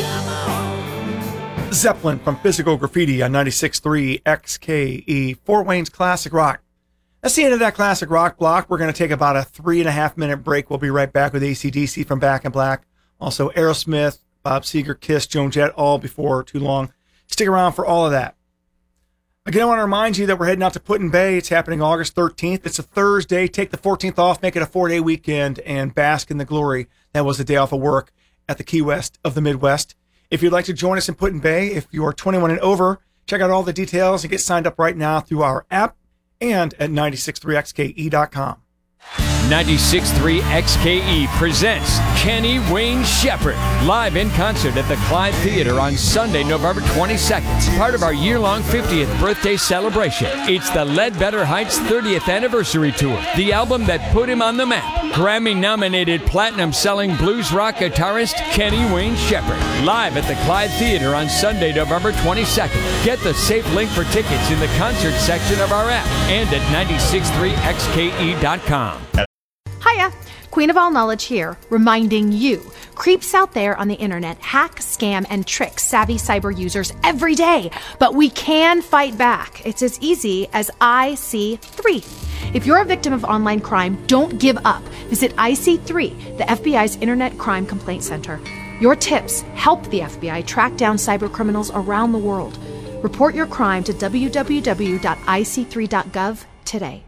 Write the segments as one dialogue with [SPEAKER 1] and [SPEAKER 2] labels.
[SPEAKER 1] Zeppelin from Physical Graffiti on 96.3 XKE, Fort Wayne's Classic Rock. That's the end of that Classic Rock block. We're going to take about a 3.5 minute break. We'll be right back with AC/DC from Back in Black. Also Aerosmith, Bob Seger, Kiss, Joan Jett, all before too long. Stick around for all of that. Again, I want to remind you that we're heading out to Put-in-Bay. It's happening August 13th. It's a Thursday. Take the 14th off, make it a 4-day weekend, and bask in the glory that was a day off of work at the Key West of the Midwest. If you'd like to join us in Put-in-Bay, if you are 21 and over, check out all the details and get signed up right now through our app and at 963xke.com.
[SPEAKER 2] 96.3 XKE presents Kenny Wayne Shepherd live in concert at the Clyde Theater on Sunday, November 22nd, part of our year-long 50th birthday celebration. It's the Ledbetter Heights 30th Anniversary Tour, the album that put him on the map. Grammy-nominated platinum-selling blues rock guitarist Kenny Wayne Shepherd, live at the Clyde Theater on Sunday, November 22nd. Get the safe link for tickets in the concert section of our app and at 963xke.com.
[SPEAKER 3] Hiya, Queen of All Knowledge here, reminding you, creeps out there on the internet hack, scam, and trick savvy cyber users every day. But we can fight back. It's as easy as IC3. If you're a victim of online crime, don't give up. Visit IC3, the FBI's Internet Crime Complaint Center. Your tips help the FBI track down cyber criminals around the world. Report your crime to www.ic3.gov today.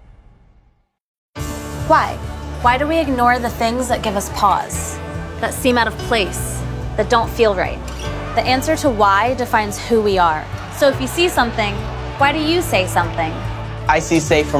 [SPEAKER 4] Why? Why do we ignore the things that give us pause, that seem out of place, that don't feel right? The answer to why defines who we are. So if you see something, why do you say something?
[SPEAKER 5] I see safe from